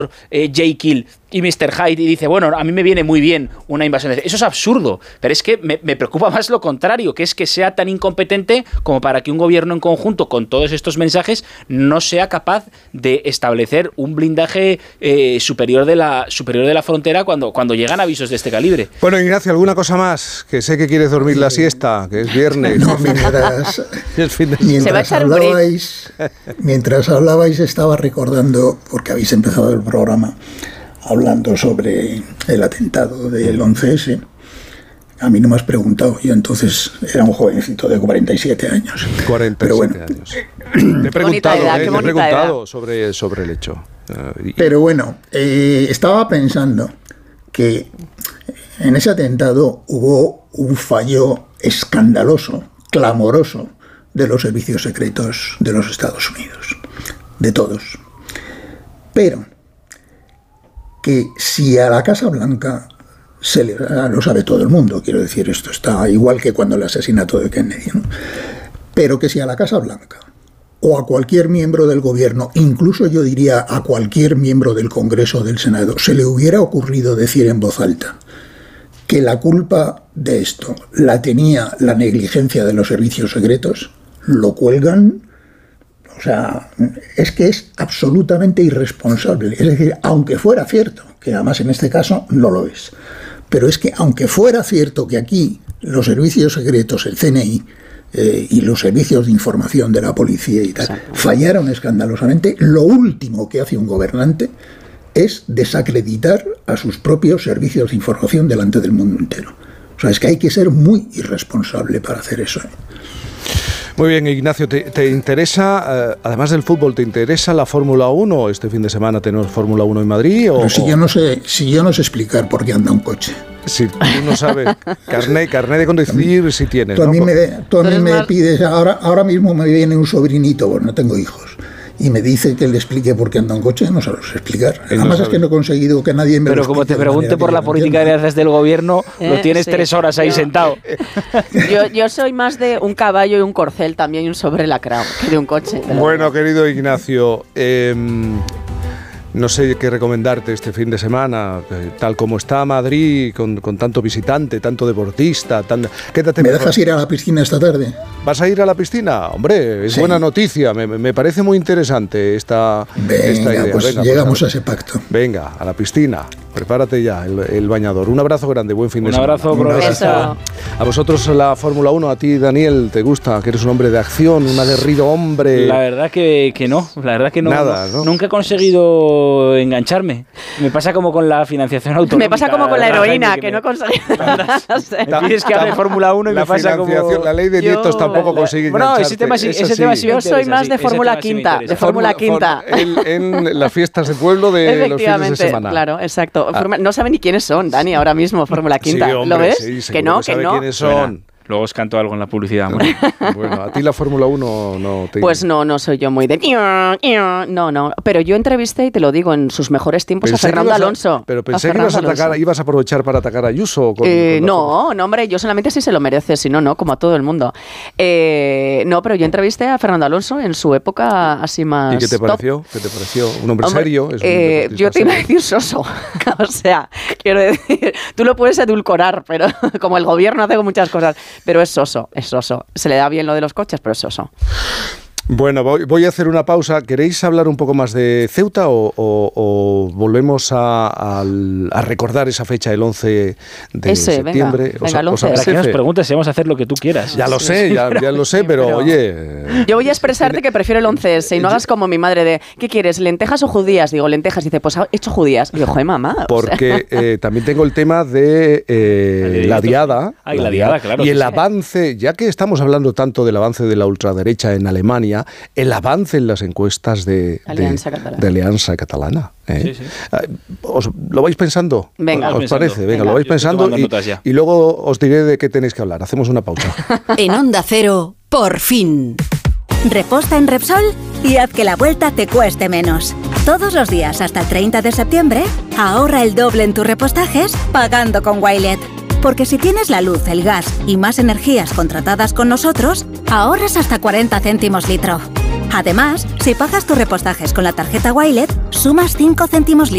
Jekyll y Mr. Hyde y dice, bueno, a mí me viene muy bien una invasión. Eso es absurdo, pero es que me preocupa más lo contrario, que es que sea tan incompetente como para que un gobierno en conjunto con todos estos mensajes no sea capaz de establecer un blindaje superior de la frontera cuando llegan avisos de este calibre. Bueno, Ignacio, ¿alguna cosa más? Que sé que quieres dormir la siesta, que es viernes. No, mientras hablabais estaba recordando, porque habéis empezado el programa hablando sobre el atentado del 11S. A mí no me has preguntado, yo entonces era un jovencito de 47 años. 47 pero bueno, años. Te he preguntado sobre el hecho. Pero bueno, estaba pensando que en ese atentado hubo un fallo escandaloso, clamoroso, de los servicios secretos de los Estados Unidos, de todos. Pero que si a la Casa Blanca lo sabe todo el mundo, quiero decir, esto está igual que cuando el asesinato de Kennedy, ¿no? Pero que si a la Casa Blanca o a cualquier miembro del gobierno, incluso yo diría a cualquier miembro del Congreso o del Senado, se le hubiera ocurrido decir en voz alta que la culpa de esto la tenía la negligencia de los servicios secretos, lo cuelgan. O sea, es que es absolutamente irresponsable. Es decir, aunque fuera cierto, que además en este caso no lo es, pero es que aunque fuera cierto que aquí los servicios secretos, el CNI y los servicios de información de la policía y tal, fallaron escandalosamente, lo último que hace un gobernante es desacreditar a sus propios servicios de información delante del mundo entero. O sea, es que hay que ser muy irresponsable para hacer eso. Muy bien, Ignacio, ¿te interesa, además del fútbol, te interesa la Fórmula 1? ¿Este fin de semana tenemos Fórmula 1 en Madrid? Pero si yo no sé explicar por qué anda un coche. Si tú no sabes, carnet de conducir si tienes. Tú a mí me pides, ahora mismo me viene un sobrinito, bueno, no tengo hijos, y me dice que le explique por qué anda un coche, no se lo sé explicar. Además es que no he conseguido que nadie me lo explique. Pero como te pregunte por la política de redes del gobierno, lo tienes 3 horas ahí sentado. Yo soy más de un caballo y un corcel también y un sobrelacrado que de un coche. Bueno, querido Ignacio, no sé qué recomendarte este fin de semana, tal como está Madrid, con tanto visitante, tanto deportista. Quédate. ¿Me dejas ir a la piscina esta tarde? ¿Vas a ir a la piscina? Hombre, es buena noticia, me parece muy interesante esta idea. Pues venga, llegamos a ese pacto. Venga, a la piscina. Prepárate ya el bañador. Un abrazo grande, buen fin de semana. Un abrazo, progresista. A vosotros la Fórmula 1, a ti, Daniel, ¿te gusta? Que eres un hombre de acción, un aguerrido hombre. La verdad que no, Nada, ¿no? Nunca he conseguido engancharme. Me pasa como con la financiación autonómica. Me pasa como con la heroína, que no he conseguido. Me pides que hable Fórmula 1 y me pasa como... La ley de nietos tampoco consigue engancharte. No, ese tema sí. Yo soy más de Fórmula Quinta. De Fórmula Quinta. En las fiestas de pueblo de los fines de semana. Claro, exacto. No saben ni quiénes son, Dani, ahora mismo, Fórmula Quinta. Sí, hombre, ¿Lo ves? Sí, que no. ¿Quiénes son? Luego os canto algo en la publicidad. Bueno, a ti la Fórmula 1 no te... Pues no soy yo muy de... No. Pero yo entrevisté, y te lo digo, en sus mejores tiempos a Fernando Alonso. Pero pensé que ibas a aprovechar para atacar a Ayuso. No, hombre, yo solamente si se lo merece, si no, como a todo el mundo. No, pero yo entrevisté a Fernando Alonso en su época así más... ¿Y qué te pareció? ¿Qué te pareció? ¿Un hombre serio? Yo te iba a decir soso. O sea, quiero decir, tú lo puedes edulcorar, pero como el gobierno hace con muchas cosas... Pero es soso. Se le da bien lo de los coches, pero es soso. Bueno, voy a hacer una pausa. ¿Queréis hablar un poco más de Ceuta o volvemos a recordar esa fecha, el 11 de septiembre? Venga, el 11. Para que nos preguntes si vamos a hacer lo que tú quieras. Ya lo sé, pero oye... Yo voy a expresarte que prefiero el 11S y no hagas como mi madre de ¿qué quieres, lentejas o judías? Digo, lentejas. Y dice, pues he hecho judías. Y digo, joder, mamá. Porque también tengo el tema de la diada. La diada, claro. Y el avance, ya que estamos hablando tanto del avance de la ultraderecha en Alemania, el avance en las encuestas de Alianza Catalana. Sí. ¿Os lo vais pensando? Venga. ¿Os parece? Venga, lo vais pensando y luego os diré de qué tenéis que hablar. Hacemos una pausa. En Onda Cero, por fin. Reposta en Repsol y haz que la vuelta te cueste menos. Todos los días hasta el 30 de septiembre, ahorra el doble en tus repostajes pagando con Wilet. Porque si tienes la luz, el gas y más energías contratadas con nosotros, ahorras hasta 40 céntimos litro. Además, si pagas tus repostajes con la tarjeta Wilet, sumas 5 céntimos litro.